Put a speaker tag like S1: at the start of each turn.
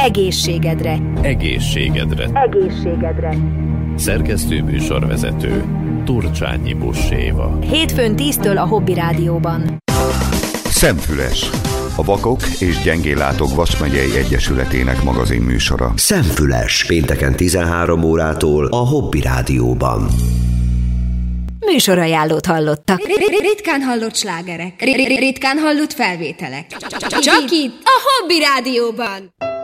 S1: Egészségedre.
S2: Egészségedre.
S1: Egészségedre.
S2: Szerkesztő műsorvezető Turcsányi Busséva.
S1: Hétfőn 10-től a Hobby Rádióban.
S3: Szemfüles. A Vakok és Gyengéllátók Vas megyei egyesületének magazinműsora.
S4: Szemfüles. Pénteken 13 órától a Hobby Rádióban.
S1: Műsorajánlót hallottak.
S5: Ritkán hallott slágerek. Ritkán hallott felvételek. Csak itt a Hobby Rádióban.